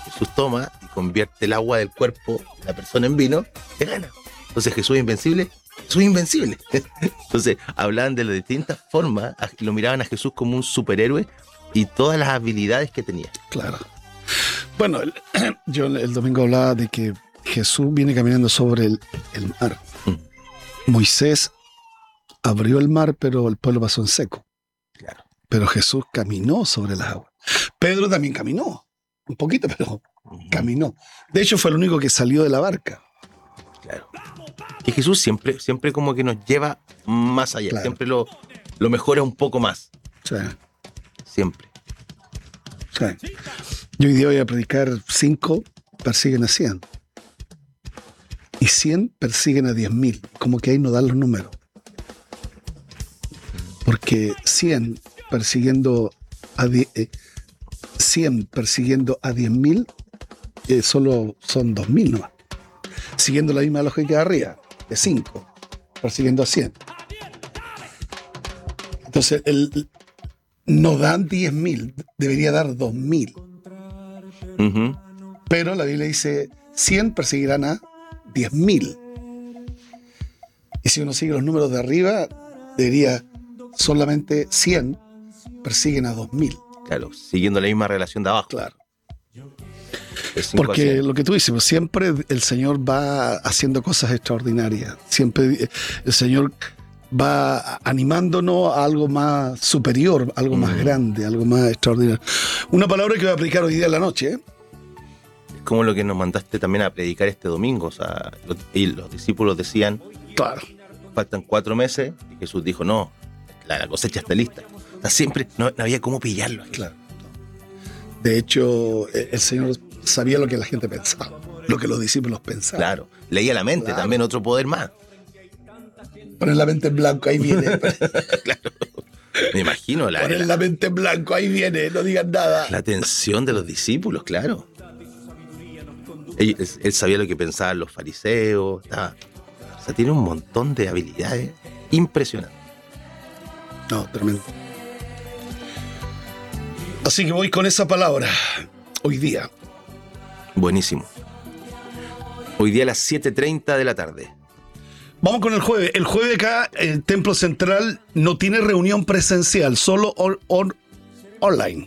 Jesús toma y convierte el agua del cuerpo de la persona en vino, te gana. Entonces Jesús es invencible, Jesús es invencible. Entonces hablaban de las distintas formas, lo miraban a Jesús como un superhéroe y todas las habilidades que tenía. Claro. Bueno, yo el domingo hablaba de que Jesús viene caminando sobre el mar. Moisés abrió el mar, pero el pueblo pasó en seco. Claro. Pero Jesús caminó sobre las aguas. Pedro también caminó, un poquito, pero caminó. De hecho, fue el único que salió de la barca. Claro. Y Jesús siempre como que nos lleva más allá. Claro. Siempre lo mejora un poco más. Sí. Siempre. Sí. Yo hoy día voy a predicar 5 persiguen a 100. Y 100 persiguen a 10.000. Como que ahí no dan los números. Porque 100 persiguiendo a 10.000 solo son 2.000 nomás. Siguiendo la misma lógica de arriba, de 5, persiguiendo a 100. Entonces, no dan 10.000, debería dar 2.000. Uh-huh. Pero la Biblia dice 100 perseguirán a 10.000. Y si uno sigue los números de arriba, debería solamente 100 persiguen a 2.000. Claro, siguiendo la misma relación de abajo. Claro. Porque lo que tú dices, siempre el Señor va haciendo cosas extraordinarias. Siempre el Señor va animándonos a algo más superior, algo más grande, algo más extraordinario. Una palabra que voy a aplicar hoy día en la noche. Es como lo que nos mandaste también a predicar este domingo. O sea, los discípulos decían, claro, faltan 4 meses. Y Jesús dijo, no, la cosecha está lista. O sea, siempre no había cómo pillarlo. Claro. De hecho, el Señor sabía lo que la gente pensaba, lo que los discípulos pensaban. Claro, leía la mente, claro. También otro poder más. Poner la mente en blanco, ahí viene. Claro, me imagino. Poner la mente en blanco, ahí viene, no digan nada. La atención de los discípulos, claro. Él sabía lo que pensaban los fariseos. O sea, tiene un montón de habilidades impresionantes. No, tremendo. Así que voy con esa palabra hoy día. Buenísimo. Hoy día a las 7:30 de la tarde. Vamos con el jueves. El jueves acá, el Templo Central no tiene reunión presencial, solo online.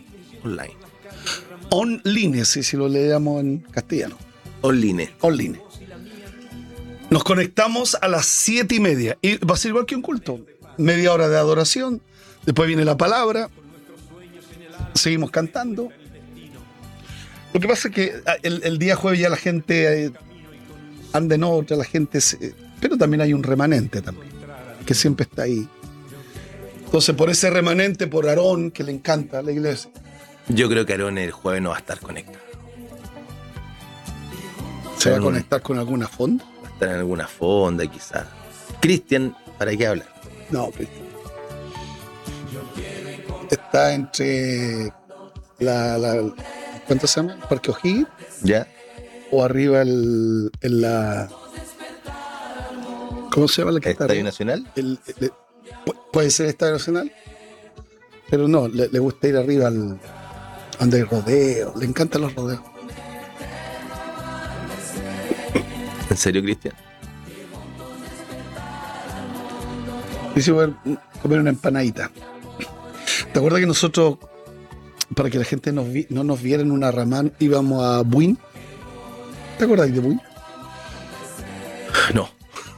Online, si lo leemos en castellano. Online. Nos conectamos a las 7:30. Y va a ser igual que un culto. Media hora de adoración. Después viene la palabra. Seguimos cantando. Lo que pasa es que el día jueves ya la gente anda en otra, la gente pero también hay un remanente también, que siempre está ahí. Entonces, por ese remanente, por Aarón, que le encanta a la iglesia. Yo creo que Aarón el jueves no va a estar conectado. ¿Se va a conectar con alguna fonda? Va a estar en alguna fonda, quizás. Cristian, ¿para qué hablar? No, Cristian. Está entre ¿cuánto se llama? ¿Parque O'Higgins? Ya. O arriba en la... ¿Cómo se llama la que está? ¿Estadio Nacional? Puede ser Estadio Nacional, pero no, le gusta ir arriba donde hay rodeo, le encantan los rodeos. ¿En serio, Cristian? Dice, voy a comer una empanadita. ¿Te acuerdas que nosotros, para que la gente no nos viera en una ramán, íbamos a Buin? ¿Te acuerdas de Buin? No.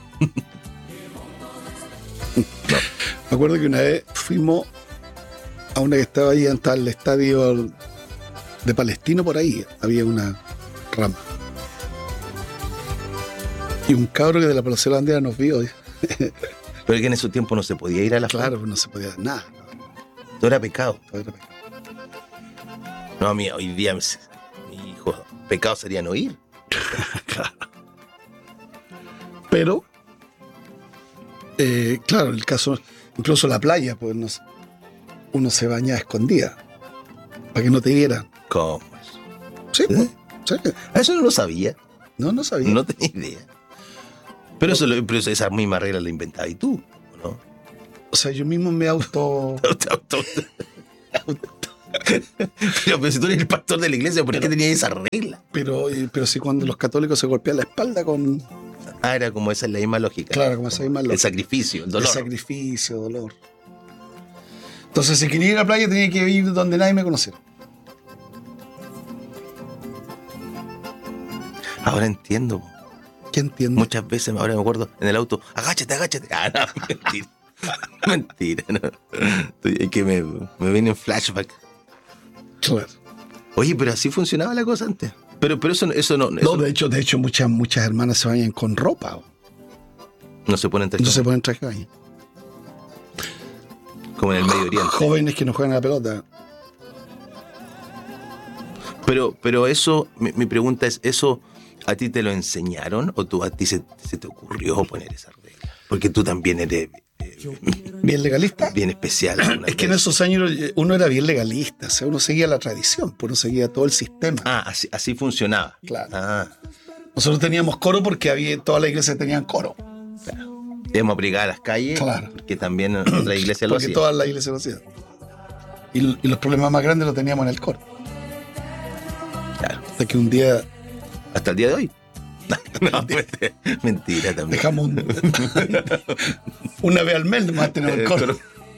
Me acuerdo que una vez fuimos a una que estaba ahí, hasta el estadio de Palestino, por ahí había una rama. Y un cabro que de la Plaza Bandera nos vio. Pero es que en ese tiempo no se podía ir a la Claro, no se podía nada. Todo era pecado. No, mira, hoy día mi hijo, pecado sería no ir. Claro. Pero, claro, el caso, incluso la playa, pues uno se baña a escondida para que no te vieran. ¿Cómo es? Sí, ¿Sí? Pues, sí. Eso no lo sabía. No sabía. No tenía idea. Pero esa misma regla la inventabas y tú, ¿no? O sea, yo mismo me Pero si tú eres el pastor de la iglesia, ¿por qué tenías esa regla? Pero si cuando los católicos se golpean la espalda con... Ah, era como esa es la misma lógica. Claro, como esa misma El lógica. sacrificio, el dolor. El sacrificio, dolor. Entonces, si quería ir a la playa, tenía que ir donde nadie me conociera. Ahora entiendo. ¿Qué entiendes? Muchas veces, ahora me acuerdo, en el auto, agáchate. Ah, no, mentira. Mentira, no. Es que me viene en flashback. Claro. Oye, pero así funcionaba la cosa antes. Pero eso no. No, de hecho, muchas hermanas se bañan con ropa. No se ponen traje. No se ponen traje de baño. Como en el Medio Oriente. Jóvenes que no juegan a la pelota. Pero eso, mi pregunta es, ¿eso a ti te lo enseñaron o a ti se te ocurrió poner esa regla? Porque tú también eres ¿Bien legalista? bien especial. Es que en esos años uno era bien legalista, o sea, uno seguía la tradición, pues uno seguía todo el sistema. Ah, así funcionaba. Claro. Ah, Nosotros teníamos coro porque todas las iglesias tenían coro. claro. Debemos abrigar a las calles, Claro. porque también otra iglesia lo Porque hacía. todas las iglesias lo hacían. Y los problemas más grandes los teníamos en el coro. Claro. Hasta que un día Hasta el día de hoy. No, mentira también. dejamos una vez al mes nomás tenemos el coro.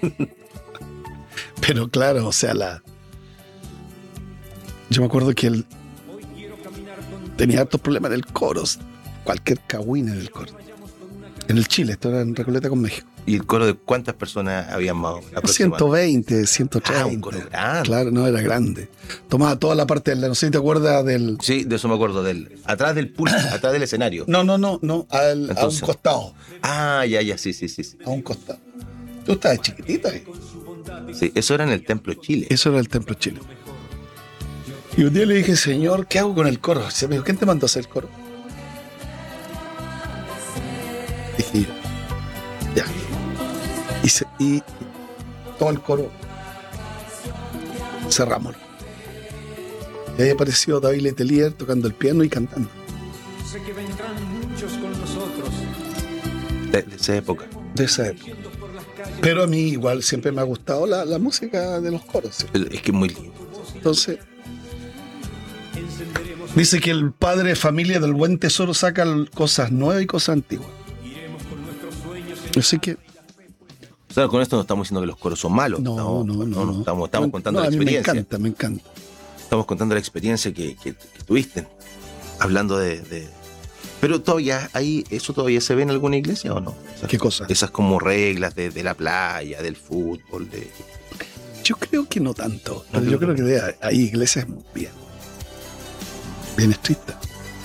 Pero claro, o sea, yo me acuerdo que él tenía hartos problemas en el coro. Cualquier cagüín en el coro. En el Chile, esto era en Recoleta con México. ¿Y el coro de cuántas personas habían más? aproximadamente? 120, 130. Ah, un coro grande. Claro, no, era grande. Tomaba toda la parte no sé si te acuerdas del... Sí, de eso me acuerdo. Atrás del púlpito, atrás del escenario. No, a un Entonces. costado. Ah, ya, sí. A un costado. Tú estabas chiquitita ahí. Sí, eso era en el Templo Chile. Eso era el Templo Chile. Y un día le dije, Señor, ¿qué hago con el coro? Se me dijo, ¿quién te mandó a hacer coro? Dije, ya. Y todo el coro cerramos. Y ahí apareció David Letelier tocando el piano y cantando. Sé que vendrán muchos con nosotros. De esa época. De esa época. Pero a mí igual siempre me ha gustado la música de los coros. ¿sí? Es que es muy lindo. Entonces, dice que el padre de familia del buen tesoro saca cosas nuevas y cosas antiguas. Así que O sea, con esto no estamos diciendo que los coros son malos. no. Estamos contando la a mí experiencia. me encanta. Estamos contando la experiencia que tuviste. Hablando de. Pero todavía ¿eso todavía se ve en alguna iglesia o no? ¿Qué cosa? Esas como reglas de la playa, del fútbol, Yo creo que no tanto. No, Pero yo creo que hay iglesias bien estrictas.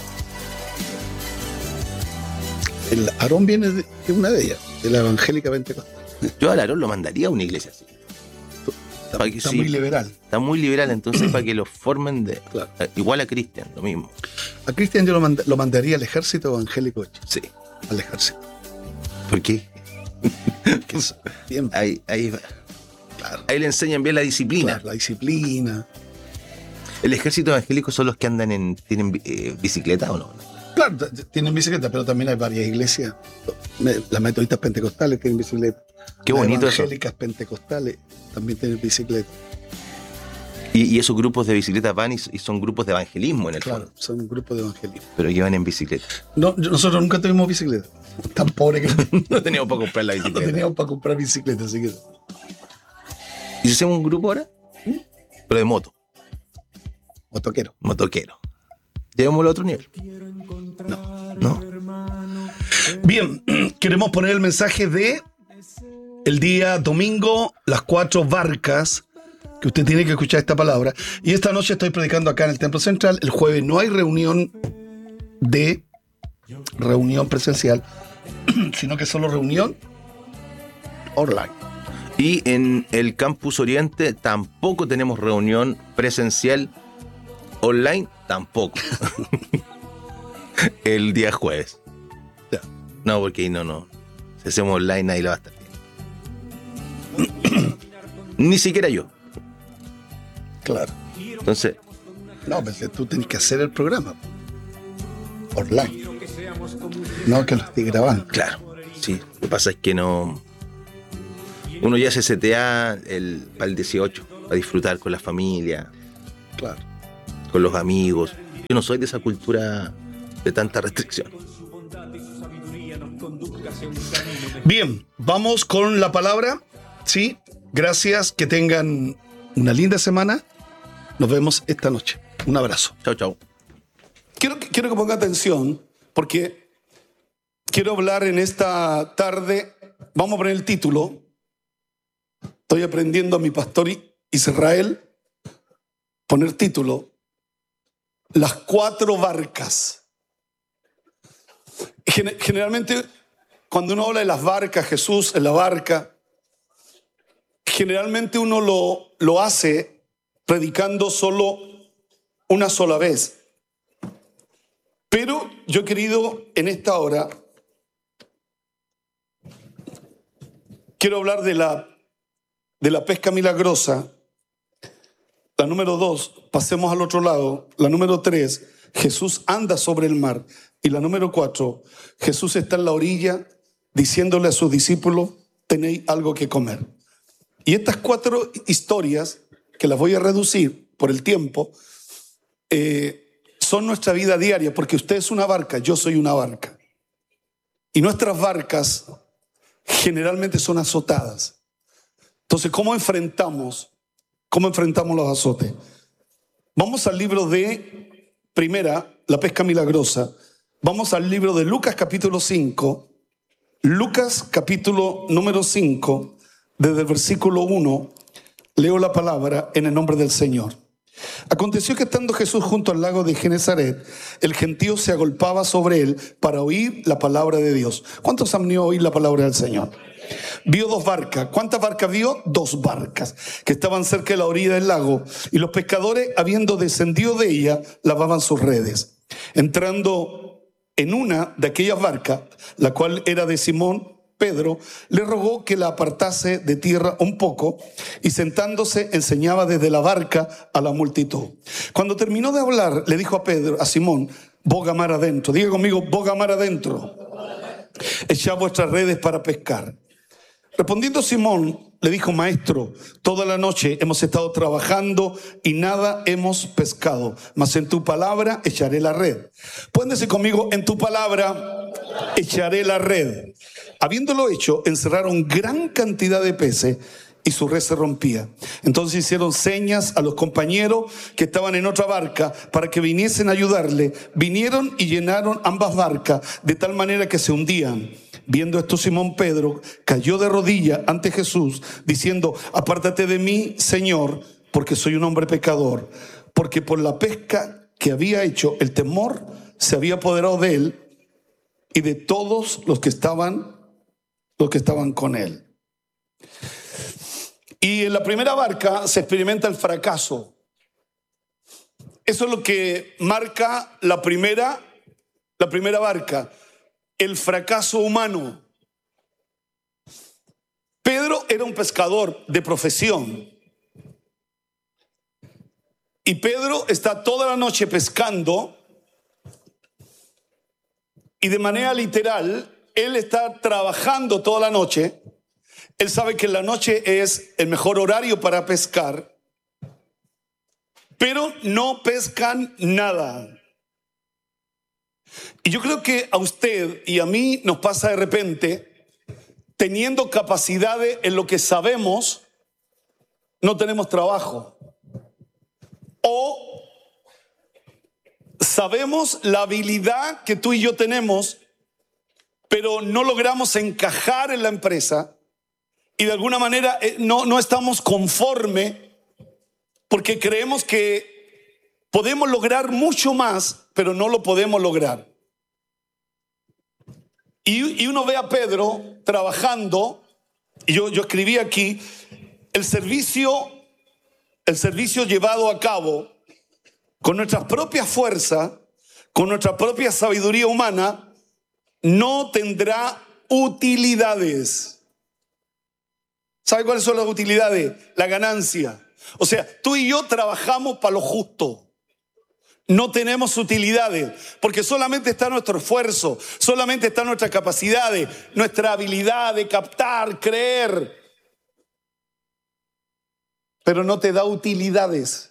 El Aarón viene de una de ellas, de la evangélica pentecostal. Yo al Aarón lo mandaría a una iglesia así. Para que Está sí, muy liberal. Está muy liberal, entonces para que lo formen Claro. igual a Cristian, lo mismo. A Cristian yo lo mandaría al ejército evangélico. Sí. Al ejército. ¿Por qué? Que es bien, Ahí claro, le enseñan bien la disciplina. claro, la disciplina. ¿El ejército evangélico son los que andan tienen bicicleta o no? Claro, tienen bicicleta, pero también hay varias iglesias. Las metodistas pentecostales tienen bicicleta. Qué Las bonito eso. evangélicas pentecostales también tienen bicicleta. Y esos grupos de bicicletas van y son grupos de evangelismo en el Claro, fondo, son un grupo de evangelistas. pero llevan en bicicleta. No, nosotros nunca tuvimos bicicleta. Tan pobre que No teníamos para comprar la no bicicleta. teníamos para comprar bicicleta, así que. ¿Y si hacemos un grupo ahora? Pero de Motoquero. motoquero. Llevémoslo a otro nivel. No. Bien, queremos poner el mensaje de el día domingo, las 4 barcas, que usted tiene que escuchar esta palabra. Y esta noche estoy predicando acá en el Templo Central. El jueves no hay reunión presencial, sino que solo reunión online. Y en el Campus Oriente tampoco tenemos reunión presencial. Online tampoco. El día jueves. Ya. No, porque ahí no. Si hacemos online ahí lo va a estar bien. Ni siquiera yo. Claro. Entonces, No, pues tú tienes que hacer el programa online. No que lo estés grabando. claro. Sí, lo que pasa es que no. Uno ya se setea para el 18. a disfrutar con la familia, Claro. con los amigos. Yo no soy de esa cultura de tanta restricción. Bien, vamos con la palabra. Sí, gracias, que tengan una linda semana. Nos vemos esta noche. Un abrazo. Chao, chao. Quiero que ponga atención, porque quiero hablar en esta tarde. Vamos a poner el título. Estoy aprendiendo a mi pastor Israel poner título: Las 4 barcas. Generalmente, cuando uno habla de las barcas, Jesús en la barca, generalmente uno lo hace predicando solo una sola vez. Pero yo he querido en esta hora, quiero hablar de la pesca milagrosa. La número 2, pasemos al otro lado. La número 3, Jesús anda sobre el mar. Y la número 4, Jesús está en la orilla diciéndole a sus discípulos: tenéis algo que comer. Y estas 4 historias, que las voy a reducir por el tiempo, son nuestra vida diaria, porque usted es una barca, yo soy una barca. Y nuestras barcas generalmente son azotadas. Entonces, ¿cómo enfrentamos los azotes? Vamos al libro de la pesca milagrosa. Vamos al libro de Lucas capítulo 5. Lucas capítulo número 5, desde el versículo 1, leo la palabra en el nombre del Señor. Aconteció que estando Jesús junto al lago de Genesaret, el gentío se agolpaba sobre él para oír la palabra de Dios. ¿Cuántos han venido a oír la palabra del Señor? Vio 2 barcas. ¿Cuántas barcas vio? 2 barcas que estaban cerca de la orilla del lago, y los pescadores, habiendo descendido de ella, lavaban sus redes. Entrando en una de aquellas barcas, la cual era de Simón Pedro, le rogó que la apartase de tierra un poco, y sentándose enseñaba desde la barca a la multitud. Cuando terminó de hablar, le dijo a Simón: boga mar adentro. Diga conmigo: boga mar adentro. Echad vuestras redes para pescar. Respondiendo Simón, le dijo: maestro, toda la noche hemos estado trabajando y nada hemos pescado, mas en tu palabra echaré la red. Pueden decir conmigo: en tu palabra echaré la red. Habiéndolo hecho, encerraron gran cantidad de peces y su red se rompía. Entonces hicieron señas a los compañeros que estaban en otra barca para que viniesen a ayudarle. Vinieron y llenaron ambas barcas de tal manera que se hundían. Viendo esto, Simón Pedro cayó de rodillas ante Jesús, diciendo: apártate de mí, Señor, porque soy un hombre pecador. Porque por la pesca que había hecho, el temor se había apoderado de él y de todos los que estaban con él. Y en la primera barca se experimenta el fracaso. Eso es lo que marca la primera barca. El fracaso humano. Pedro era un pescador de profesión. Y Pedro está toda la noche pescando. Y de manera literal, él está trabajando toda la noche. Él sabe que en la noche es el mejor horario para pescar. Pero no pescan nada. Y yo creo que a usted y a mí nos pasa de repente, teniendo capacidades en lo que sabemos, no tenemos trabajo. O sabemos la habilidad que tú y yo tenemos, pero no logramos encajar en la empresa y de alguna manera no estamos conformes porque creemos que podemos lograr mucho más, pero no lo podemos lograr. Y uno ve a Pedro trabajando, y yo escribí aquí, el servicio llevado a cabo con nuestras propias fuerzas, con nuestra propia sabiduría humana, no tendrá utilidades. ¿Sabe cuáles son las utilidades? La ganancia. O sea, tú y yo trabajamos para lo justo. No tenemos utilidades, porque solamente está nuestro esfuerzo, solamente está nuestras capacidades, nuestra habilidad de captar, creer. pero no te da utilidades.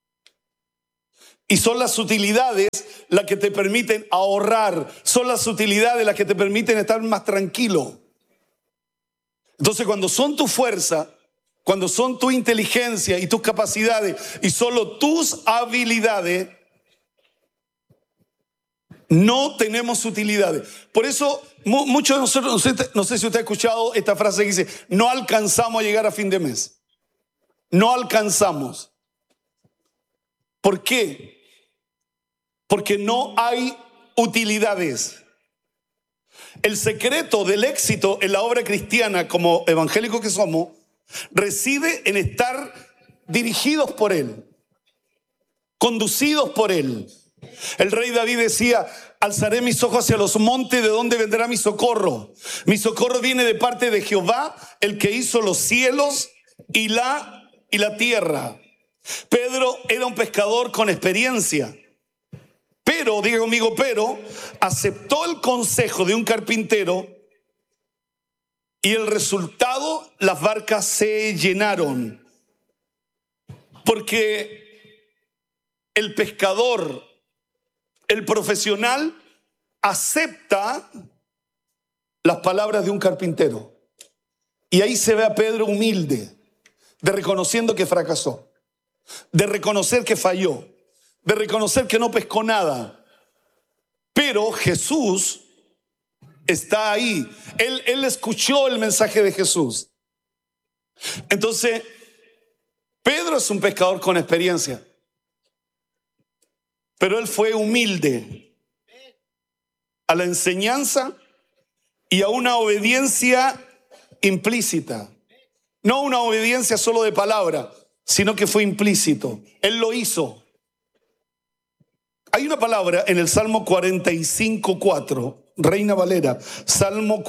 Y son las utilidades las que te permiten ahorrar. Son las utilidades las que te permiten estar más tranquilo. Entonces, cuando son tu fuerza, cuando son tu inteligencia y tus capacidades y solo tus habilidades, no tenemos utilidades. Por eso muchos de nosotros, no sé si usted ha escuchado esta frase que dice, no alcanzamos a llegar a fin de mes. No alcanzamos. ¿Por qué? Porque no hay utilidades. El secreto del éxito en la obra cristiana, como evangélicos que somos, reside en estar dirigidos por Él, conducidos por Él. El rey David decía, alzaré mis ojos hacia los montes, ¿de dónde vendrá mi socorro? Mi socorro viene de parte de Jehová, el que hizo los cielos y la tierra. Pedro era un pescador con experiencia, pero, diga conmigo, pero aceptó el consejo de un carpintero y el resultado, las barcas se llenaron. Porque el pescador, el profesional, acepta las palabras de un carpintero. Y ahí se ve a Pedro humilde, de reconociendo que fracasó, de reconocer que falló, de reconocer que no pescó nada. Pero Jesús está ahí. Él escuchó el mensaje de Jesús. Entonces, Pedro es un pescador con experiencia, pero él fue humilde a la enseñanza y a una obediencia implícita. No una obediencia solo de palabra, sino que fue implícito. Él lo hizo. Hay una palabra en el Salmo 45:4, Reina Valera, Salmo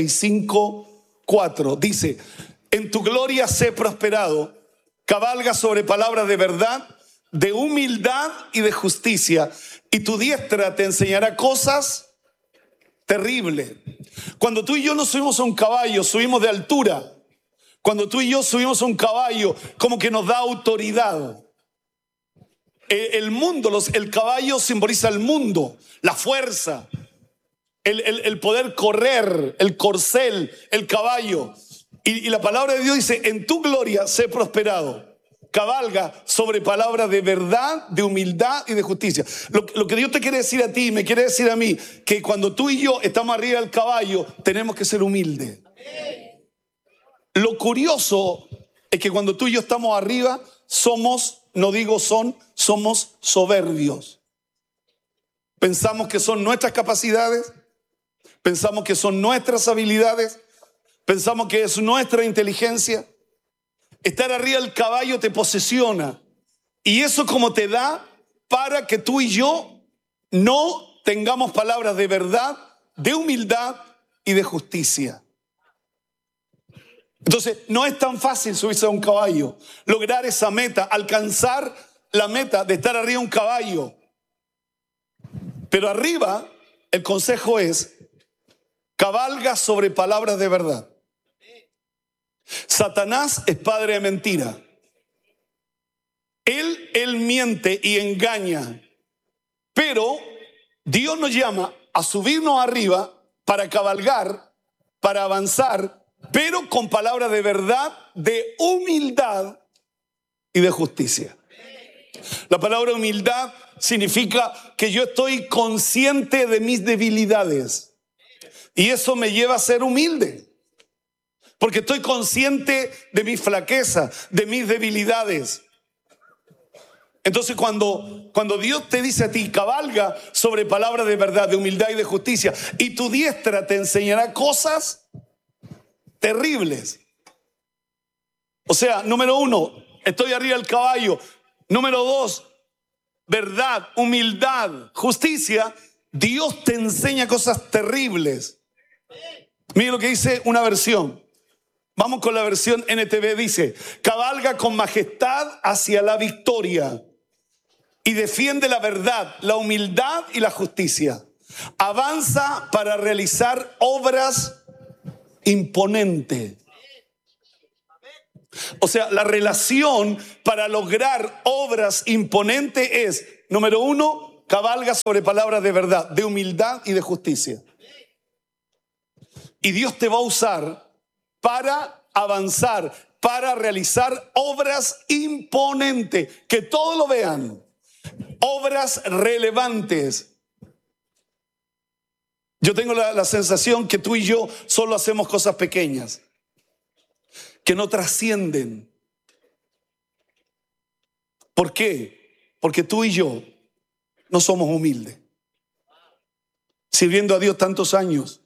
45:4, dice, en tu gloria sé prosperado, cabalga sobre palabras de verdad, de humildad y de justicia, y tu diestra te enseñará cosas terribles. Cuando tú y yo nos subimos a un caballo, subimos de altura. Cuando tú y yo subimos a un caballo, como que nos da autoridad. El mundo, el caballo simboliza el mundo, la fuerza, el poder correr, el corcel, el caballo. Y la palabra de Dios dice, en tu gloria sé prosperado. Cabalga sobre palabras de verdad, de humildad y de justicia. Lo que Dios te quiere decir a ti, me quiere decir a mí, que cuando tú y yo estamos arriba del caballo, tenemos que ser humildes. Lo curioso es que cuando tú y yo estamos arriba, somos soberbios. Pensamos que son nuestras capacidades, pensamos que son nuestras habilidades, pensamos que es nuestra inteligencia. Estar arriba del caballo te posesiona. Y eso como te da para que tú y yo no tengamos palabras de verdad, de humildad y de justicia. Entonces, no es tan fácil subirse a un caballo, lograr esa meta, alcanzar la meta de estar arriba de un caballo. Pero arriba, el consejo es, cabalga sobre palabras de verdad. Satanás es padre de mentira. Él miente y engaña. Pero Dios nos llama a subirnos arriba para cabalgar, para avanzar, pero con palabras de verdad, de humildad y de justicia. La palabra humildad significa que yo estoy consciente de mis debilidades. Y eso me lleva a ser humilde. Porque estoy consciente de mis flaquezas, de mis debilidades. Entonces cuando Dios te dice a ti, cabalga sobre palabras de verdad, de humildad y de justicia, y tu diestra te enseñará cosas terribles. O sea, número 1, estoy arriba del caballo. Número 2, verdad, humildad, justicia. Dios te enseña cosas terribles. Mire lo que dice una versión. Vamos con la versión NTV. Dice, cabalga con majestad hacia la victoria y defiende la verdad, la humildad y la justicia. Avanza para realizar obras imponentes. O sea, la relación para lograr obras imponentes es, número uno, cabalga sobre palabras de verdad, de humildad y de justicia. Y Dios te va a usar para avanzar, para realizar obras imponentes, que todos lo vean, obras relevantes. Yo tengo la sensación que tú y yo solo hacemos cosas pequeñas, que no trascienden. ¿Por qué? Porque tú y yo no somos humildes. Sirviendo a Dios tantos años.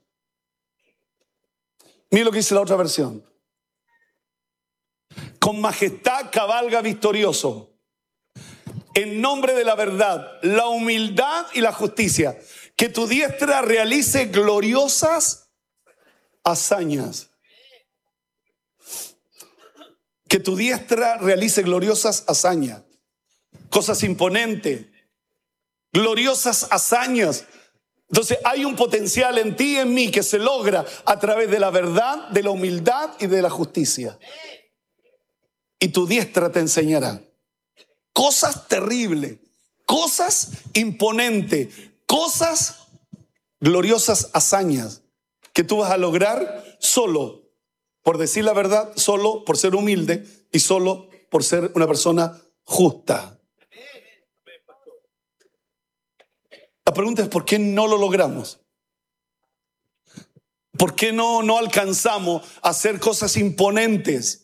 Mira lo que dice la otra versión. Con majestad cabalga victorioso, en nombre de la verdad, la humildad y la justicia. Que tu diestra realice gloriosas hazañas. Que tu diestra realice gloriosas hazañas. Cosas imponentes. Gloriosas hazañas. Entonces hay un potencial en ti y en mí que se logra a través de la verdad, de la humildad y de la justicia. Y tu diestra te enseñará cosas terribles, cosas imponentes, cosas gloriosas hazañas que tú vas a lograr solo por decir la verdad, solo por ser humilde y solo por ser una persona justa. La pregunta es: ¿por qué no lo logramos? ¿Por qué no alcanzamos a hacer cosas imponentes?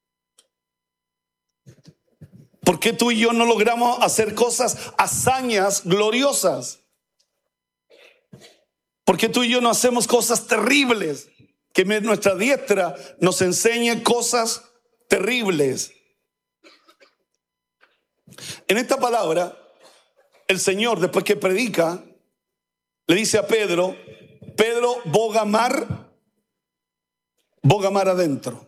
¿Por qué tú y yo no logramos hacer cosas, hazañas gloriosas? ¿Por qué tú y yo no hacemos cosas terribles? Que nuestra diestra nos enseñe cosas terribles. En esta palabra, el Señor, después que predica, le dice a Pedro: Pedro, boga mar adentro.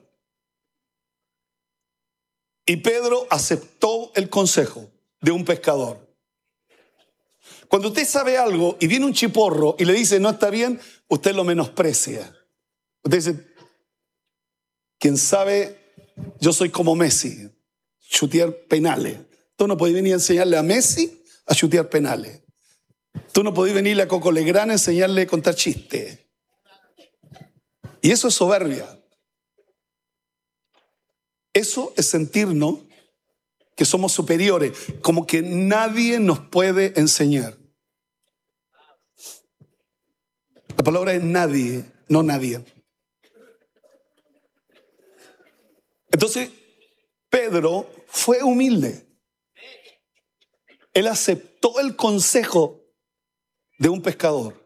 Y Pedro aceptó el consejo de un pescador. Cuando usted sabe algo y viene un chiporro y le dice no está bien, usted lo menosprecia. Usted dice: quien sabe, yo soy como Messi, chutear penales. Tú no podés venir a enseñarle a Messi a chutear penales. Tú no podés venirle a Coco Legrand a enseñarle a contar chistes. Y eso es soberbia. Eso es sentirnos que somos superiores, como que nadie nos puede enseñar. La palabra es nadie, no nadie. Entonces, Pedro fue humilde. Él aceptó el consejo de un pescador.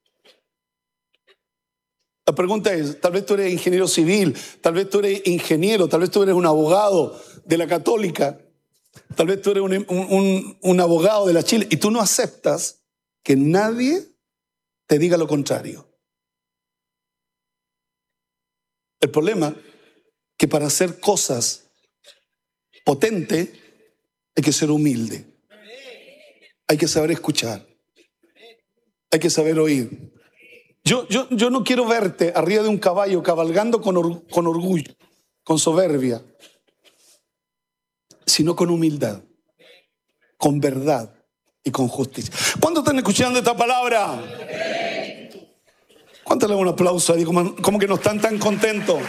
La pregunta es: tal vez tú eres ingeniero civil, tal vez tú eres ingeniero, tal vez tú eres un abogado de la Católica, tal vez tú eres un abogado de la Chile y tú no aceptas que nadie te diga lo contrario. El problema es que para hacer cosas potentes hay que ser humilde. Hay que saber escuchar. Hay que saber oír. Yo no quiero verte arriba de un caballo cabalgando con orgullo, con soberbia, sino con humildad, con verdad y con justicia. ¿Cuántos están escuchando esta palabra? ¿Cuántos le dan un aplauso ahí? Como que no están tan contentos.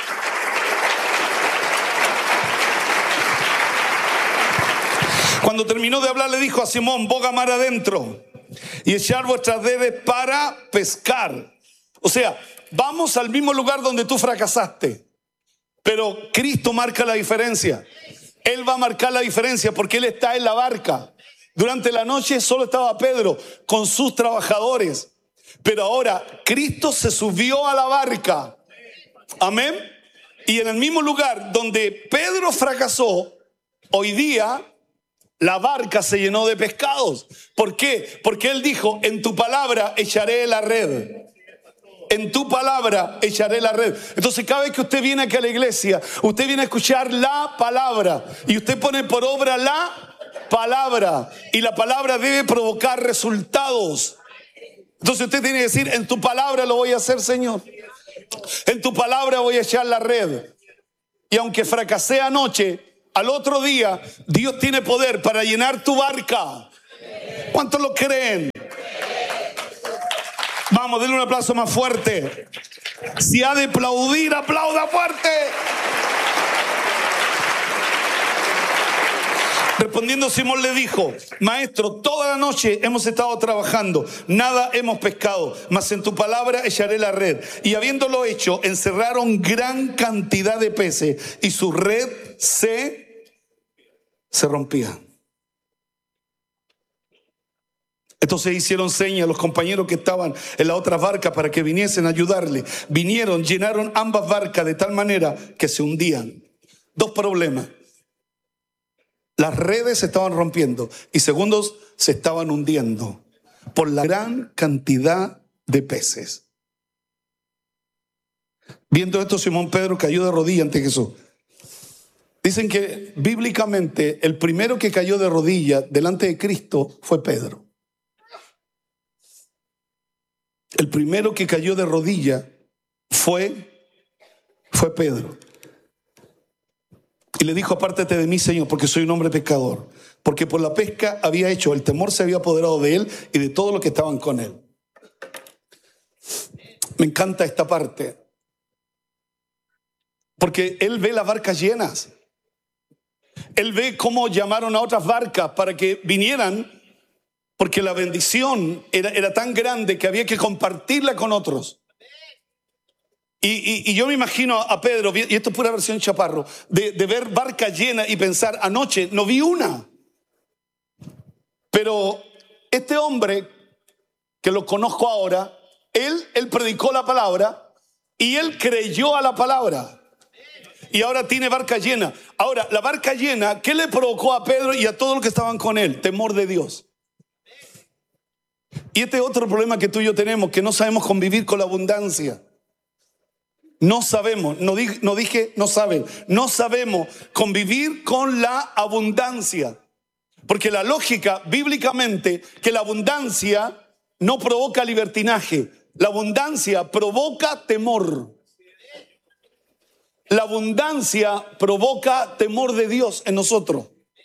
Cuando terminó de hablar le dijo a Simón: boga mar adentro y echar vuestras redes para pescar. O sea, vamos al mismo lugar donde tú fracasaste, pero Cristo marca la diferencia. Él va a marcar la diferencia porque Él está en la barca. Durante la noche solo estaba Pedro con sus trabajadores, pero ahora Cristo se subió a la barca. Amén. Y en el mismo lugar donde Pedro fracasó, hoy día la barca se llenó de pescados. ¿Por qué? Porque Él dijo: en tu palabra echaré la red. En tu palabra echaré la red. Entonces cada vez que usted viene aquí a la iglesia, usted viene a escuchar la palabra. Y usted pone por obra la palabra. Y la palabra debe provocar resultados. Entonces usted tiene que decir: en tu palabra lo voy a hacer, Señor. En tu palabra voy a echar la red. Y aunque fracasé anoche, al otro día Dios tiene poder para llenar tu barca. ¿Cuántos lo creen? Vamos, denle un aplauso más fuerte. Si ha de aplaudir, aplauda fuerte. Respondiendo, Simón le dijo: Maestro, toda la noche hemos estado trabajando, nada hemos pescado, mas en tu palabra echaré la red. Y habiéndolo hecho, encerraron gran cantidad de peces y su red se rompía. Entonces hicieron señas a los compañeros que estaban en la otra barca para que viniesen a ayudarle. Vinieron, llenaron ambas barcas de tal manera que se hundían. Dos problemas. Las redes se estaban rompiendo y segundos, se estaban hundiendo por la gran cantidad de peces. Viendo esto, Simón Pedro cayó de rodillas ante Jesús. Dicen que bíblicamente el primero que cayó de rodillas delante de Cristo fue Pedro. El primero que cayó de rodillas fue Pedro. Y le dijo: apártate de mí, Señor, porque soy un hombre pecador. Porque por la pesca había hecho, el temor se había apoderado de él y de todos los que estaban con él. Me encanta esta parte. Porque él ve las barcas llenas. Él ve cómo llamaron a otras barcas para que vinieran, porque la bendición era tan grande que había que compartirla con otros. Y yo me imagino a Pedro, y esto es pura versión chaparro, de ver barca llena y pensar: anoche no vi una. Pero este hombre, que lo conozco ahora, él predicó la palabra y él creyó a la palabra. Y ahora tiene barca llena. Ahora, la barca llena, ¿qué le provocó a Pedro y a todos los que estaban con él? Temor de Dios. Y este es otro problema que tú y yo tenemos, que no sabemos convivir con la abundancia. No sabemos, no dije no saben, no sabemos convivir con la abundancia. Porque la lógica, bíblicamente, que la abundancia no provoca libertinaje. La abundancia provoca temor. La abundancia provoca temor de Dios en nosotros.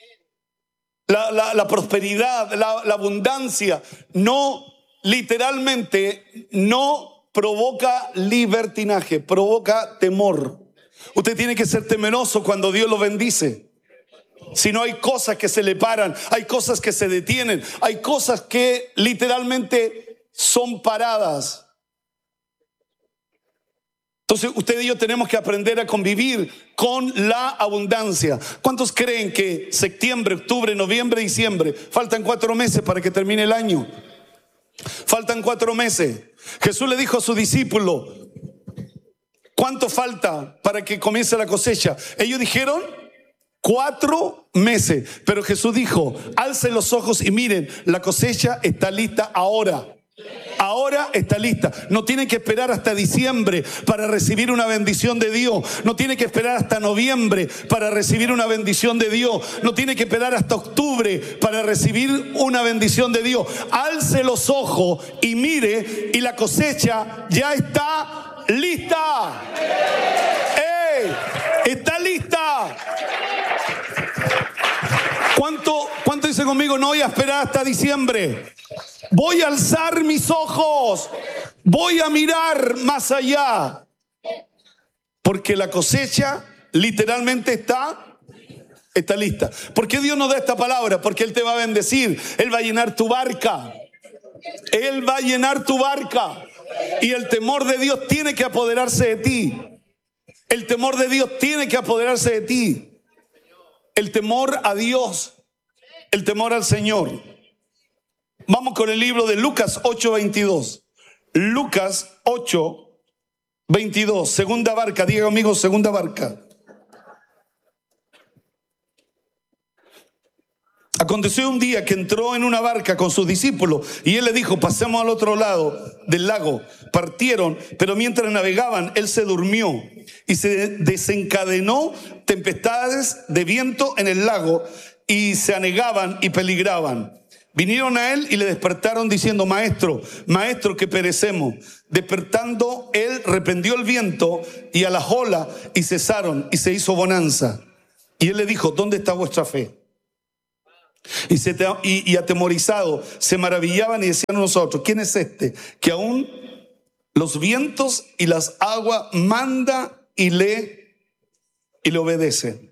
La prosperidad, la abundancia, literalmente no provoca libertinaje, provoca temor. Usted tiene que ser temeroso cuando Dios lo bendice. Si no, hay cosas que se le paran, hay cosas que se detienen, hay cosas que literalmente son paradas. Entonces usted y yo tenemos que aprender a convivir con la abundancia. ¿Cuántos creen que septiembre, octubre, noviembre, diciembre, faltan 4 meses para que termine el año? Faltan 4 meses. Jesús le dijo a su discípulo: ¿cuánto falta para que comience la cosecha? Ellos dijeron 4 meses. Pero Jesús dijo: alcen los ojos y miren, la cosecha está lista ahora. Ahora está lista. No tiene que esperar hasta diciembre para recibir una bendición de Dios. No tiene que esperar hasta noviembre para recibir una bendición de Dios. No tiene que esperar hasta octubre para recibir una bendición de Dios. Alce los ojos y mire, y la cosecha ya está lista. ¡Ey! Está lista. ¿Cuánto dice conmigo? No voy a esperar hasta diciembre. Voy a alzar mis ojos. Voy a mirar más allá. Porque la cosecha literalmente está lista. ¿Por qué Dios nos da esta palabra? Porque Él te va a bendecir. Él va a llenar tu barca. Él va a llenar tu barca. Y el temor de Dios tiene que apoderarse de ti. El temor de Dios tiene que apoderarse de ti. El temor a Dios. El temor al Señor. Vamos con el libro de Lucas 8:22. Lucas 8:22. Segunda barca. Diga conmigo, segunda barca. Aconteció un día que entró en una barca con sus discípulos y él le dijo: pasemos al otro lado del lago. Partieron, pero mientras navegaban, él se durmió y se desencadenó tempestades de viento en el lago y se anegaban y peligraban. Vinieron a él y le despertaron diciendo: Maestro, maestro, que perecemos. Despertando él, reprendió el viento y a las olas, y cesaron, y se hizo bonanza. Y él le dijo: ¿dónde está vuestra fe? Y atemorizado se maravillaban y decían a nosotros: ¿quién es este que aún los vientos y las aguas manda y le obedece?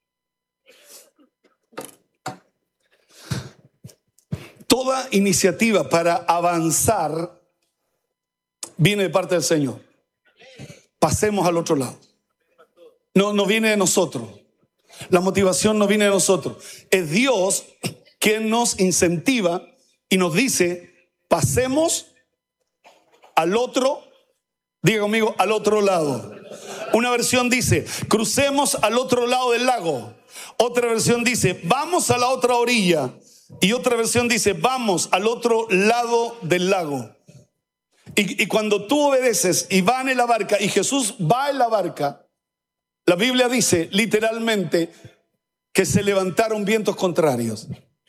Toda iniciativa para avanzar viene de parte del Señor. Pasemos al otro lado. No viene de nosotros. La motivación no viene de nosotros. Es Dios quien nos incentiva y nos dice: pasemos al otro, diga conmigo, al otro lado. Una versión dice: crucemos al otro lado del lago. Otra versión dice: vamos a la otra orilla. Y otra versión dice: vamos al otro lado del lago. Y cuando tú obedeces y van en la barca, y Jesús va en la barca, la Biblia dice literalmente que se levantaron vientos contrarios.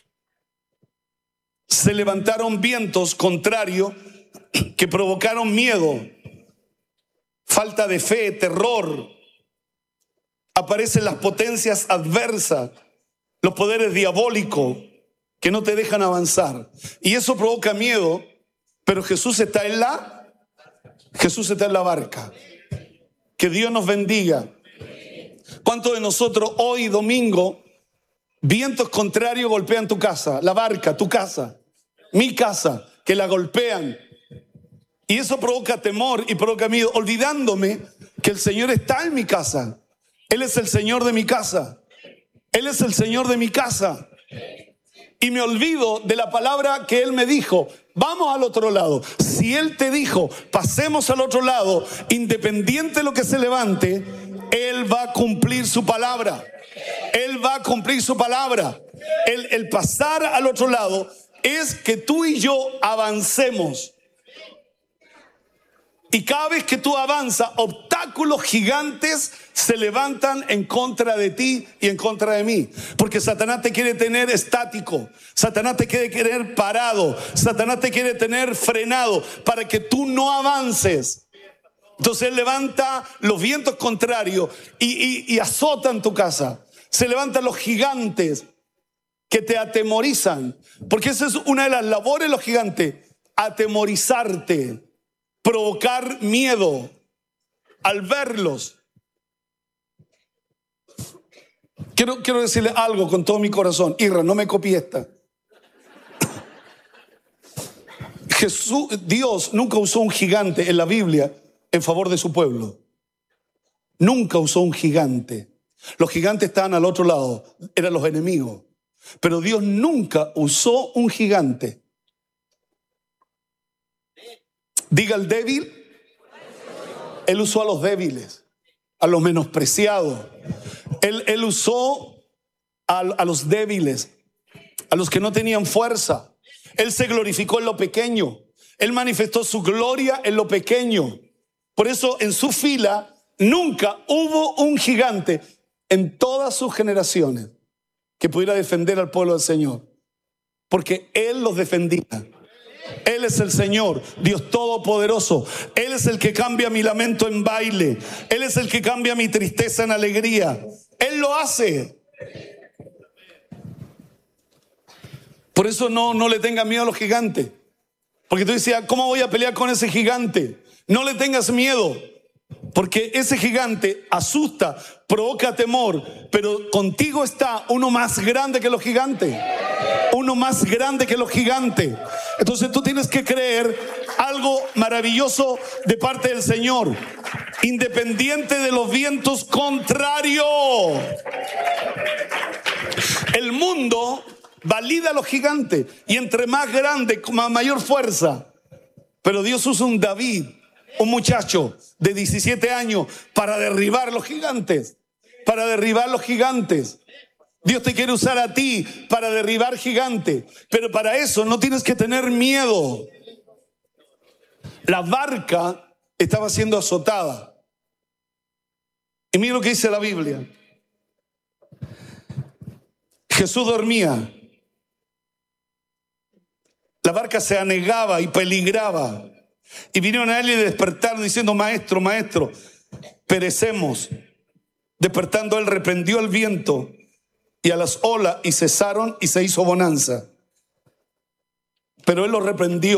Se levantaron vientos contrarios que provocaron miedo, falta de fe, terror. Aparecen las potencias adversas, los poderes diabólicos que no te dejan avanzar. Y eso provoca miedo, pero Jesús está en la barca. Que Dios nos bendiga. ¿Cuántos de nosotros hoy domingo, vientos contrarios golpean tu casa, la barca, tu casa, mi casa, que la golpean? Y eso provoca temor y provoca miedo, olvidándome que el Señor está en mi casa. Él es el Señor de mi casa. Él es el Señor de mi casa. Y me olvido de la palabra que Él me dijo: vamos al otro lado. Si Él te dijo: pasemos al otro lado, independiente de lo que se levante, Él va a cumplir su palabra. Él va a cumplir su palabra. El pasar al otro lado es que tú y yo avancemos. Y cada vez que tú avanzas, obstáculos gigantes se levantan en contra de ti y en contra de mí. Porque Satanás te quiere tener estático. Satanás te quiere tener parado. Satanás te quiere tener frenado para que tú no avances. Entonces él levanta los vientos contrarios y azotan tu casa. Se levantan los gigantes que te atemorizan. Porque esa es una de las labores de los gigantes: atemorizarte, provocar miedo al verlos. Quiero decirle algo con todo mi corazón. Irra, no me copie esta. Dios nunca usó un gigante en la Biblia en favor de su pueblo. Nunca usó un gigante. Los gigantes estaban al otro lado, eran los enemigos. Pero Dios nunca usó un gigante. Diga el débil. Él usó a los débiles, a los menospreciados. Él usó a los débiles, a los que no tenían fuerza. Él se glorificó en lo pequeño. Él manifestó su gloria en lo pequeño. Por eso en su fila nunca hubo un gigante en todas sus generaciones que pudiera defender al pueblo del Señor. Porque Él los defendía. Él es el Señor, Dios Todopoderoso. Él es el que cambia mi lamento en baile. Él es el que cambia mi tristeza en alegría. Él lo hace. Por eso no le tengas miedo a los gigantes. Porque tú decías: ¿cómo voy a pelear con ese gigante? No le tengas miedo. Porque ese gigante asusta, provoca temor, pero contigo está uno más grande que los gigantes. Uno más grande que los gigantes. Entonces tú tienes que creer algo maravilloso de parte del Señor. Independiente de los vientos contrarios. El mundo valida a los gigantes. Y entre más grande, con mayor fuerza. Pero Dios usa un David, un muchacho de 17 años, para derribar los gigantes. Para derribar los gigantes. Dios te quiere usar a ti para derribar gigantes. Pero para eso no tienes que tener miedo. La barca estaba siendo azotada. Y mira lo que dice la Biblia. Jesús dormía. La barca se anegaba y peligraba. Y vinieron a él y le despertaron diciendo: maestro, maestro, perecemos. Despertando él, reprendió el viento y a las olas, y cesaron, y se hizo bonanza. Pero él lo reprendió,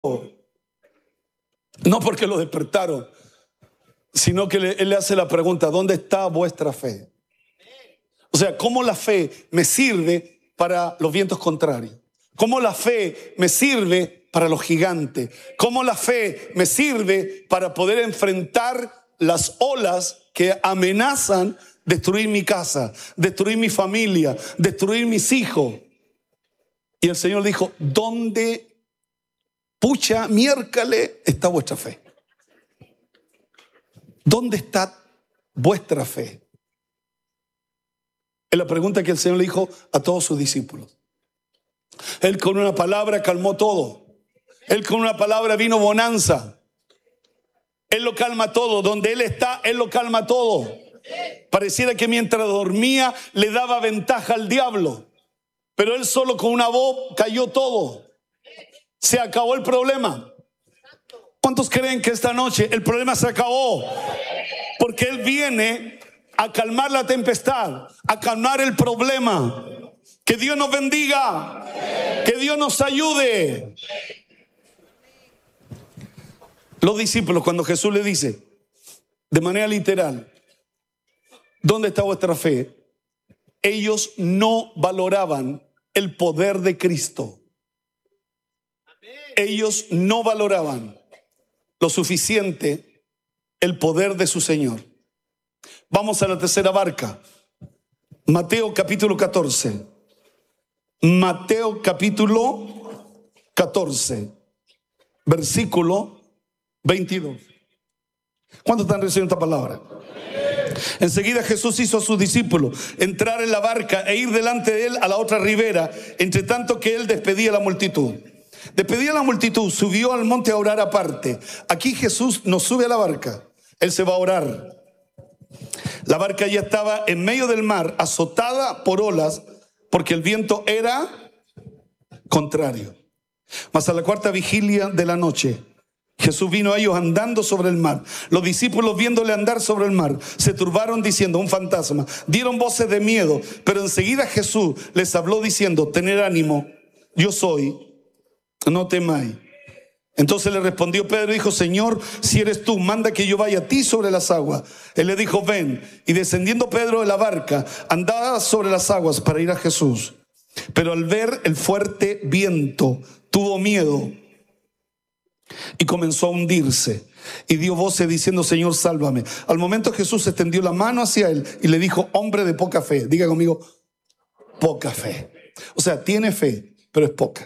no porque lo despertaron, sino que él le hace la pregunta: ¿dónde está vuestra fe? O sea, ¿cómo la fe me sirve para los vientos contrarios? ¿Cómo la fe me sirve para los gigantes? ¿Cómo la fe me sirve para poder enfrentar las olas que amenazan destruir mi casa, destruir mi familia, destruir mis hijos? Y el Señor dijo: ¿dónde, pucha, miércale, está vuestra fe? ¿Dónde está vuestra fe? Es la pregunta que el Señor le dijo a todos sus discípulos. Él con una palabra calmó todo. Él con una palabra vino bonanza. Él lo calma todo. Donde Él está, Él lo calma todo. Pareciera que mientras dormía le daba ventaja al diablo, pero Él solo con una voz cayó todo. Se acabó el problema. ¿Cuántos creen que esta noche el problema se acabó? Porque Él viene a calmar la tempestad, a calmar el problema. Que Dios nos bendiga, que Dios nos ayude. Los discípulos, cuando Jesús le dice de manera literal: ¿dónde está vuestra fe?, ellos no valoraban el poder de Cristo. Ellos no valoraban lo suficiente el poder de su Señor. Vamos a la tercera barca. Mateo capítulo 14. Mateo capítulo 14, versículo 22. ¿Cuántos están recibiendo esta palabra? Enseguida Jesús hizo a sus discípulos entrar en la barca e ir delante de él a la otra ribera, entre tanto que él despedía a la multitud. Despedía a la multitud, subió al monte a orar aparte. Aquí Jesús no sube a la barca, él se va a orar. La barca ya estaba en medio del mar, azotada por olas, porque el viento era contrario. Mas a la cuarta vigilia de la noche, Jesús vino a ellos andando sobre el mar. Los discípulos, viéndole andar sobre el mar, se turbaron diciendo: un fantasma. Dieron voces de miedo, pero enseguida Jesús les habló diciendo: tened ánimo, yo soy, no temáis. Entonces le respondió Pedro y dijo: Señor, si eres tú, manda que yo vaya a ti sobre las aguas. Él le dijo: ven. Y descendiendo Pedro de la barca, andaba sobre las aguas para ir a Jesús. Pero al ver el fuerte viento, tuvo miedo y comenzó a hundirse. Y dio voces diciendo: Señor, sálvame. Al momento Jesús extendió la mano hacia él y le dijo: hombre de poca fe. Diga conmigo: poca fe. O sea, tiene fe, pero es poca.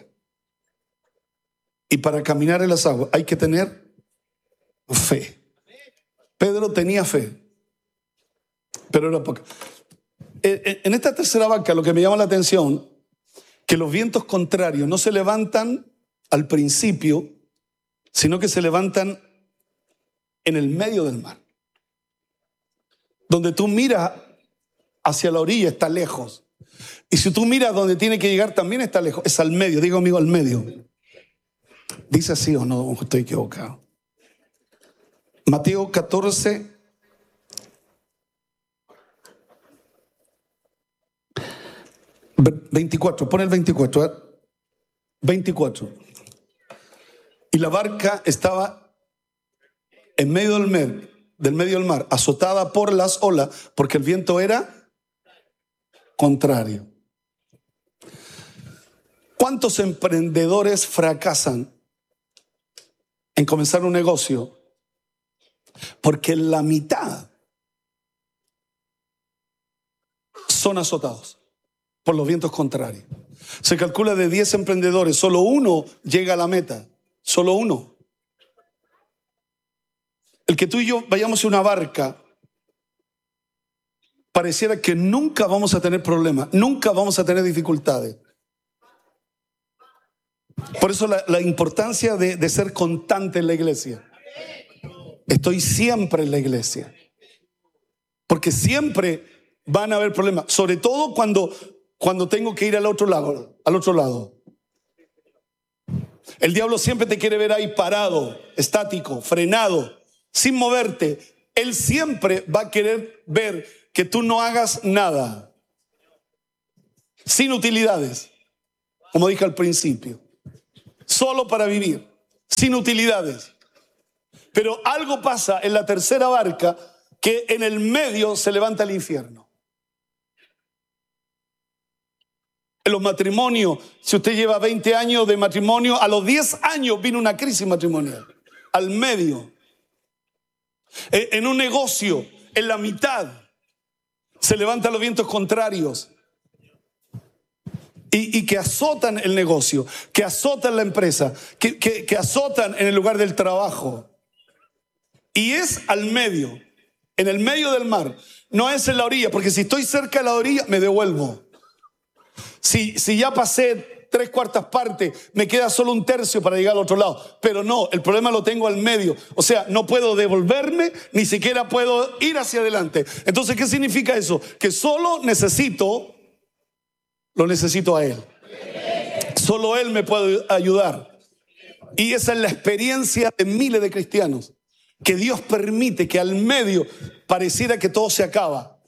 Y para caminar en las aguas hay que tener fe. Pedro tenía fe, pero era poca. En esta tercera barca lo que me llama la atención, que los vientos contrarios no se levantan al principio, sino que se levantan en el medio del mar. Donde tú miras hacia la orilla está lejos. Y si tú miras donde tiene que llegar también está lejos. Es al medio, diga conmigo, al medio. ¿Dice así o no? Estoy equivocado. Mateo 14, 24. Pon el 24. 24. Y la barca estaba en medio del mar, azotada por las olas, porque el viento era contrario. ¿Cuántos emprendedores fracasan en comenzar un negocio? Porque la mitad son azotados por los vientos contrarios. Se calcula de 10 emprendedores, solo uno llega a la meta. Solo uno. El que tú y yo vayamos en una barca, pareciera que nunca vamos a tener problemas, nunca vamos a tener dificultades. Por eso la importancia de ser constante en la iglesia. Estoy siempre en la iglesia, porque siempre van a haber problemas, sobre todo cuando tengo que ir al otro lado. El diablo siempre te quiere ver ahí parado, estático, frenado, sin moverte. Él siempre va a querer ver que tú no hagas nada, sin utilidades, como dije al principio, solo para vivir, sin utilidades. Pero algo pasa en la tercera barca, que en el medio se levanta el infierno. En los matrimonios, si usted lleva 20 años de matrimonio, a los 10 años vino una crisis matrimonial, al medio. En un negocio, en la mitad, se levantan los vientos contrarios y que azotan el negocio, que azotan la empresa, que azotan en el lugar del trabajo. Y es al medio, en el medio del mar, no es en la orilla, porque si estoy cerca de la orilla me devuelvo. Si ya pasé 3/4 partes, me queda solo 1/3 para llegar al otro lado. Pero no, el problema lo tengo al medio. O sea, no puedo devolverme, ni siquiera puedo ir hacia adelante. Entonces, ¿qué significa eso? Que solo lo necesito a Él. Solo Él me puede ayudar. Y esa es la experiencia de miles de cristianos. Que Dios permite que al medio pareciera que todo se acaba.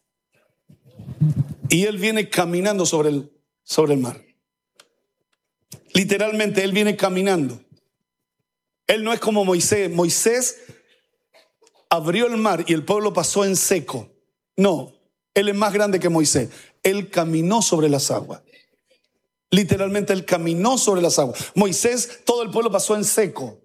Y Él viene caminando sobre el mar. Literalmente, Él viene caminando. Él no es como Moisés. Moisés abrió el mar y el pueblo pasó en seco. No, Él es más grande que Moisés. Él caminó sobre las aguas. Literalmente, Él caminó sobre las aguas. Moisés, todo el pueblo pasó en seco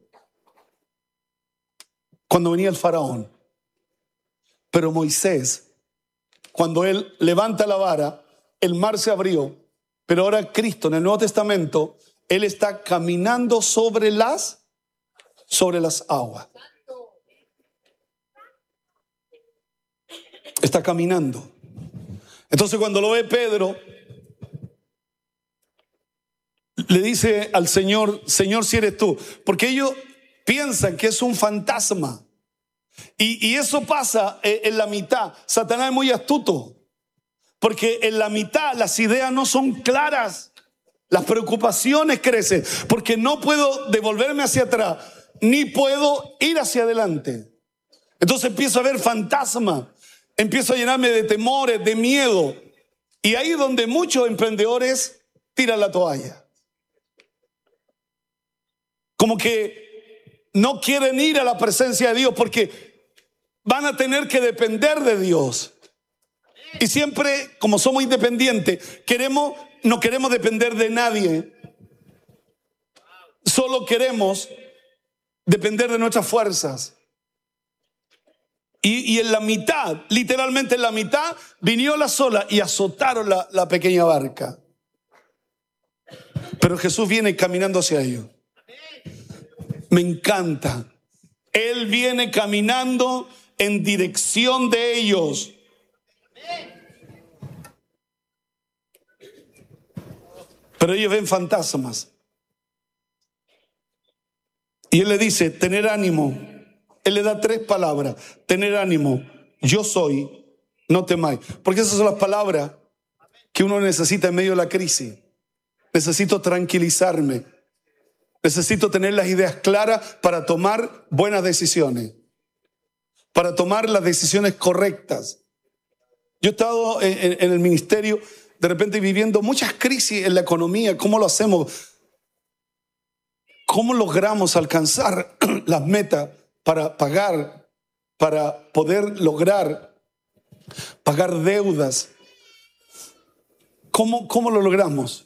cuando venía el faraón. Pero Moisés, cuando él levanta la vara, el mar se abrió. Pero ahora Cristo, en el Nuevo Testamento, Él está caminando sobre las aguas. Está caminando. Entonces, cuando lo ve Pedro, le dice al Señor: Señor, si eres tú. Porque ellos piensan que es un fantasma. Y eso pasa en la mitad. Satanás es muy astuto. Porque en la mitad las ideas no son claras. Las preocupaciones crecen. Porque no puedo devolverme hacia atrás, ni puedo ir hacia adelante. Entonces empiezo a ver fantasmas. Empiezo a llenarme de temores, de miedo. Y ahí es donde muchos emprendedores tiran la toalla. Como que no quieren ir a la presencia de Dios porque van a tener que depender de Dios. Y siempre, como somos independientes, no queremos depender de nadie. Solo queremos depender de nuestras fuerzas. Y en la mitad, literalmente en la mitad, vinieron las olas y azotaron la pequeña barca. Pero Jesús viene caminando hacia ellos. Me encanta. Él viene caminando en dirección de ellos. Pero ellos ven fantasmas. Y Él le dice: tener ánimo. Él le da 3 palabras. Tener ánimo. Yo soy. No temáis. Porque esas son las palabras que uno necesita en medio de la crisis. Necesito tranquilizarme. Necesito tener las ideas claras para tomar buenas decisiones. Para tomar las decisiones correctas. Yo he estado en el ministerio, de repente viviendo muchas crisis en la economía. ¿Cómo lo hacemos? ¿Cómo logramos alcanzar las metas para pagar, para poder lograr pagar deudas? ¿Cómo lo logramos?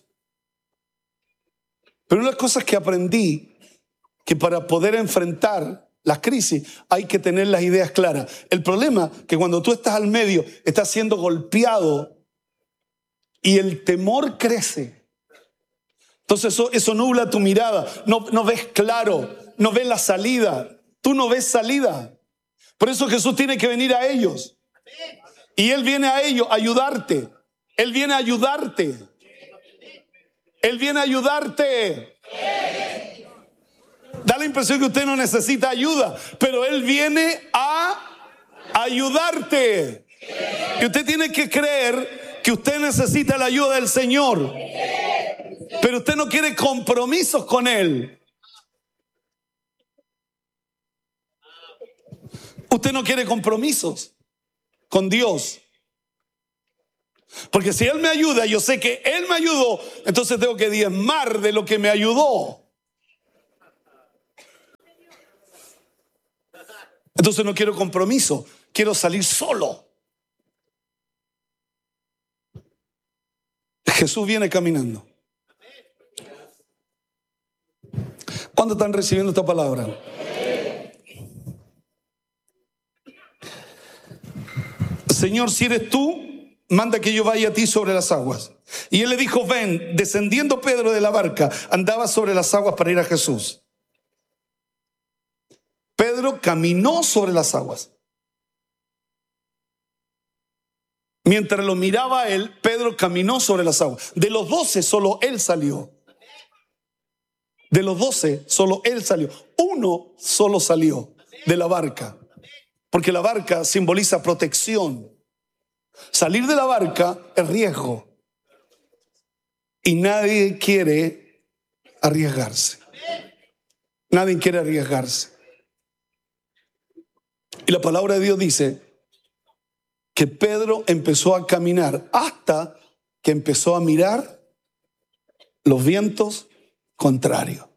Pero una de las cosas que aprendí, que para poder enfrentar las crisis hay que tener las ideas claras. El problema es que cuando tú estás al medio, estás siendo golpeado y el temor crece. Entonces eso nubla tu mirada. No ves claro, no ves la salida. Tú no ves salida. Por eso Jesús tiene que venir a ellos. Y Él viene a ellos a ayudarte. Él viene a ayudarte. Él viene a ayudarte. Da la impresión que usted no necesita ayuda, pero Él viene a ayudarte. Y usted tiene que creer que usted necesita la ayuda del Señor. Pero usted no quiere compromisos con Él. Usted no quiere compromisos con Dios. Porque si Él me ayuda, yo sé que Él me ayudó, entonces tengo que diezmar de lo que me ayudó. Entonces no quiero compromiso, quiero salir solo. Jesús viene caminando. ¿Cuándo están recibiendo esta palabra? Señor, si eres tú, manda que yo vaya a ti sobre las aguas. Y él le dijo, ven. Descendiendo Pedro de la barca, andaba sobre las aguas para ir a Jesús. Pedro caminó sobre las aguas. Mientras lo miraba a él, Pedro caminó sobre las aguas. De los 12, solo él salió. De los 12, solo él salió. Uno solo salió de la barca. Porque la barca simboliza protección. Salir de la barca es riesgo. Y nadie quiere arriesgarse. Nadie quiere arriesgarse. Y la palabra de Dios dice que Pedro empezó a caminar hasta que empezó a mirar los vientos contrarios.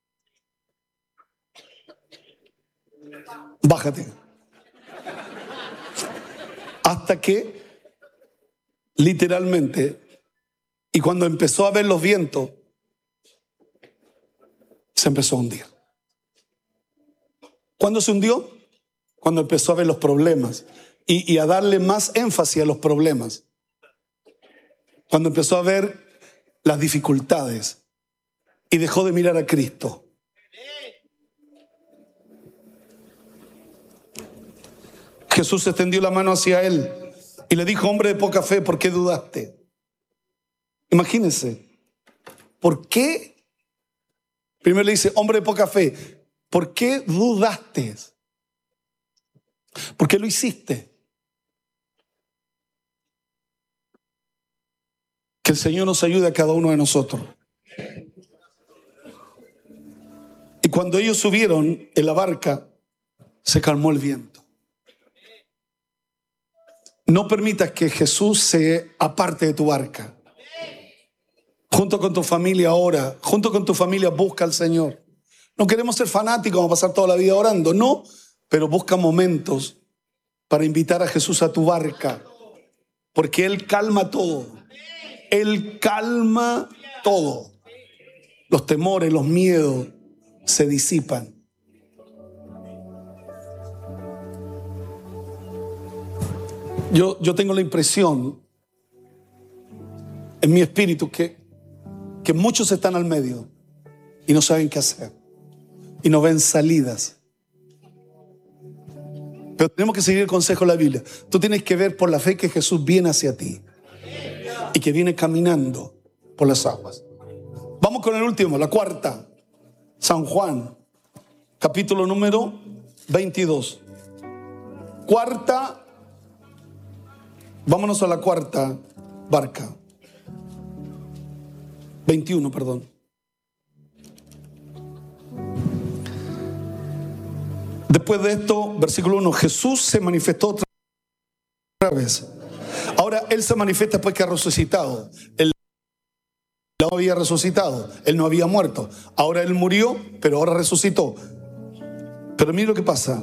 Bájate. Hasta que literalmente, y cuando empezó a ver los vientos, se empezó a hundir. ¿Cuándo se hundió? Cuando empezó a ver los problemas y a darle más énfasis a los problemas. Cuando empezó a ver las dificultades y dejó de mirar a Cristo. Jesús extendió la mano hacia él y le dijo, hombre de poca fe, ¿por qué dudaste? Imagínense, ¿por qué? Primero le dice, hombre de poca fe, ¿por qué dudaste? ¿Por qué lo hiciste? Que el Señor nos ayude a cada uno de nosotros. Y cuando ellos subieron en la barca, se calmó el viento. No permitas que Jesús se aparte de tu barca. Junto con tu familia ora, junto con tu familia busca al Señor. No queremos ser fanáticos, vamos a pasar toda la vida orando, no, pero busca momentos para invitar a Jesús a tu barca, porque Él calma todo. Él calma todo. Los temores, los miedos se disipan. Yo tengo la impresión en mi espíritu que muchos están al medio y no saben qué hacer y no ven salidas. Pero tenemos que seguir el consejo de la Biblia. Tú tienes que ver por la fe que Jesús viene hacia ti y que viene caminando por las aguas. Vamos con el último, la cuarta. San Juan, capítulo número 22. Cuarta. Vámonos a la cuarta barca. 21, perdón. Después de esto, versículo 1, Jesús se manifestó otra vez. Ahora Él se manifiesta después que ha resucitado. Él no había resucitado, Él no había muerto. Ahora Él murió, pero ahora resucitó. Pero mira lo que pasa.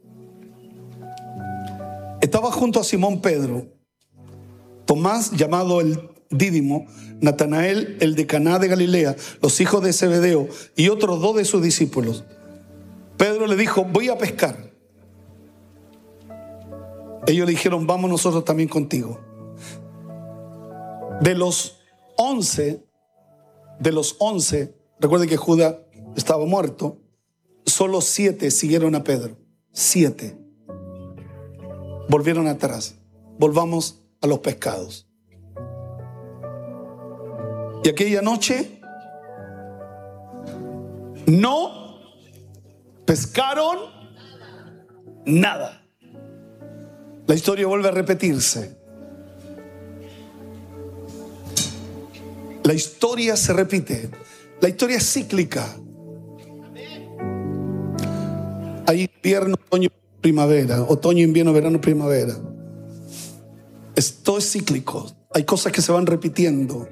Estaba junto a Simón Pedro, Tomás, llamado el Dídimo, Natanael, el de Caná de Galilea, los hijos de Zebedeo y otros 2 de sus discípulos. Pedro le dijo, voy a pescar. Ellos le dijeron, vamos nosotros también contigo. De los 11, recuerden que Judas estaba muerto, solo 7 siguieron a Pedro. 7 volvieron atrás. Volvamos a los pescados. Y aquella noche no pescaron nada. La historia vuelve a repetirse. La historia se repite. La historia es cíclica. Hay invierno, otoño, primavera, otoño, invierno, verano, primavera. Todo es cíclico. Hay cosas que se van repitiendo.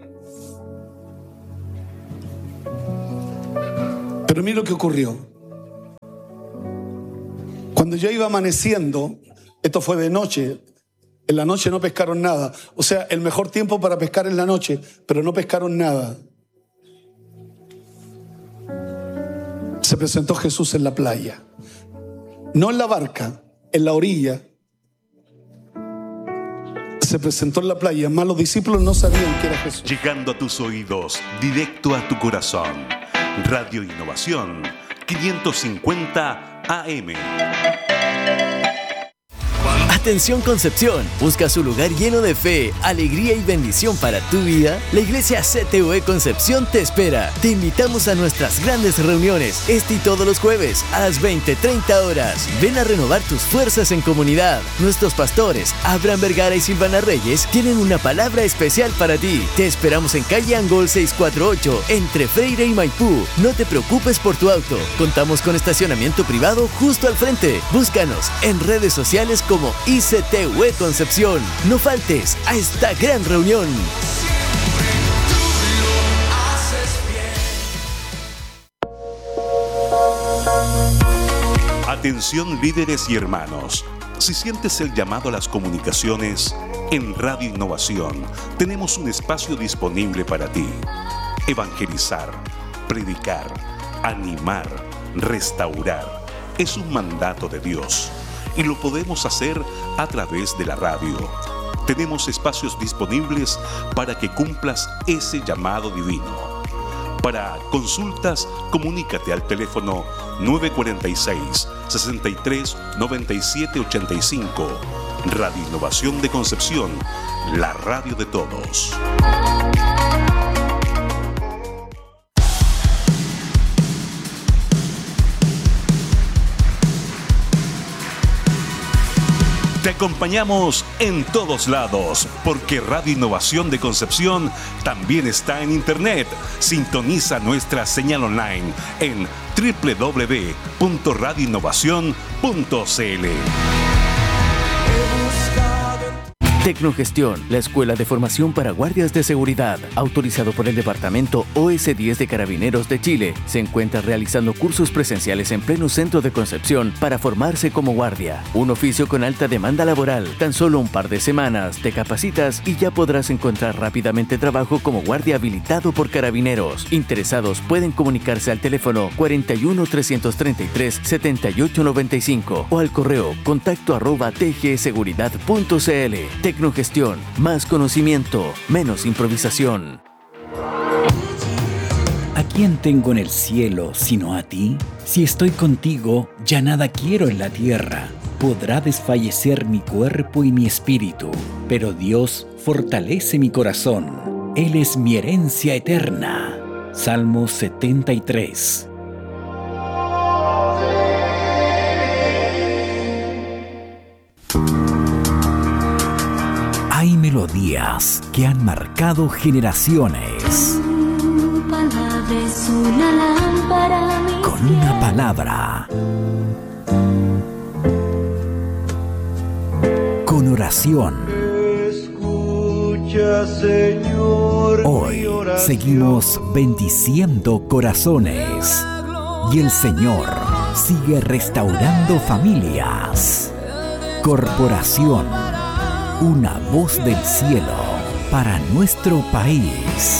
Pero mira lo que ocurrió. Cuando ya iba amaneciendo, esto fue de noche, en la noche no pescaron nada. O sea, el mejor tiempo para pescar es la noche, pero no pescaron nada. Se presentó Jesús en la playa. No en la barca, en la orilla. Se presentó en la playa, más los discípulos no sabían que era Jesús. Llegando a tus oídos, directo a tu corazón. Radio Innovación 550 AM. Atención Concepción, ¿buscas un lugar lleno de fe, alegría y bendición para tu vida? La Iglesia CTUE Concepción te espera. Te invitamos a nuestras grandes reuniones, y todos los jueves a las 20:30 horas. Ven a renovar tus fuerzas en comunidad. Nuestros pastores, Abraham Vergara y Silvana Reyes, tienen una palabra especial para ti. Te esperamos en calle Angol 648, entre Freire y Maipú. No te preocupes por tu auto. Contamos con estacionamiento privado justo al frente. Búscanos en redes sociales como ICTUE Concepción. No faltes a esta gran reunión. Atención líderes y hermanos. Si sientes el llamado a las comunicaciones, en Radio Innovación tenemos un espacio disponible para ti. Evangelizar, predicar, animar, restaurar. Es un mandato de Dios. Y lo podemos hacer a través de la radio. Tenemos espacios disponibles para que cumplas ese llamado divino. Para consultas, comunícate al teléfono 946-63-9785. Radio Innovación de Concepción, la radio de todos. Te acompañamos en todos lados, porque Radio Innovación de Concepción también está en Internet. Sintoniza nuestra señal online en www.radioinnovacion.cl. Tecnogestión, la escuela de formación para guardias de seguridad, autorizado por el Departamento OS10 de Carabineros de Chile, se encuentra realizando cursos presenciales en pleno centro de Concepción para formarse como guardia. Un oficio con alta demanda laboral. Tan solo un par de semanas te capacitas y ya podrás encontrar rápidamente trabajo como guardia habilitado por Carabineros. Interesados pueden comunicarse al teléfono 41 333 7895 o al correo contacto@tgseguridad.cl. Tecnogestión, más conocimiento, menos improvisación. ¿A quién tengo en el cielo sino a ti? Si estoy contigo, ya nada quiero en la tierra. Podrá desfallecer mi cuerpo y mi espíritu, pero Dios fortalece mi corazón. Él es mi herencia eterna. Salmo 73. Hay melodías que han marcado generaciones. Tu palabra es una lámpara a mis pies. Con una palabra. Con oración. Escucha, Señor, Hoy seguimos bendiciendo corazones. Y el Señor sigue restaurando familias. Corporación. Una voz del cielo para nuestro país.